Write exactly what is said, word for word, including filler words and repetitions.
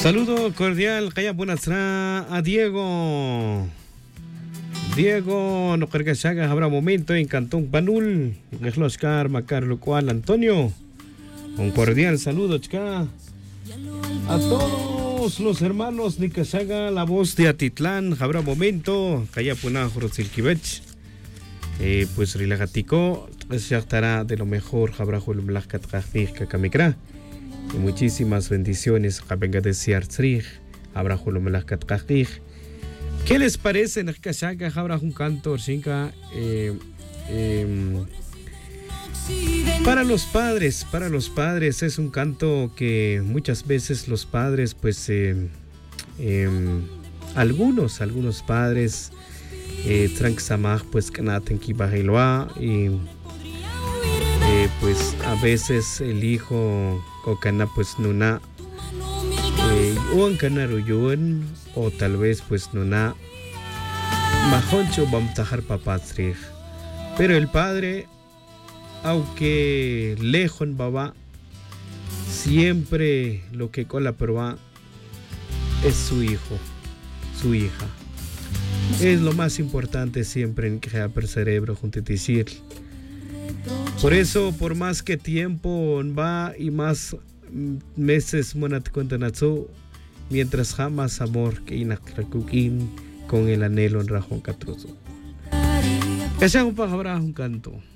Saludo cordial, Kaya Bunasra a Diego. Diego, no carga saga, habrá momento en Cantón Panul, Oscar, Macarlo Cual, Antonio. Un cordial saludo, chica. A todos los hermanos de Casaga, la voz de Atitlán, habrá momento, Kaya Puna, Jorotzilkibech. Eh, pues relajatico, ya estará de lo mejor, habrá Julumlach Katkajnik Kakamikra. Y muchísimas bendiciones, Kabenga de Siartzrich, habrá Julumlach Katkajnik. ¿Qué les parece en Casaga? Habrá un canto, Shinka, eh, eh, para los padres, para los padres es un canto que muchas veces los padres, pues, eh, eh, algunos, algunos padres, eh, Tranxamaj, pues, Kanaten Kibajiloa, y eh, pues a veces el hijo, Kokana, pues, Nuna, Uan Kanaruyuan, o tal vez, pues, Nuna, Majoncho Bamtajar Papatrij. Pero el padre, aunque lejos baba, siempre lo que cola proba es su hijo, su hija. Es lo más importante siempre en que el cerebro junto a decir. Por eso, por más que tiempo va y más meses monat contanatsu, mientras jamás amor que inakrakukin con el anhelo en rajón catroso. Que sea un pajará un canto.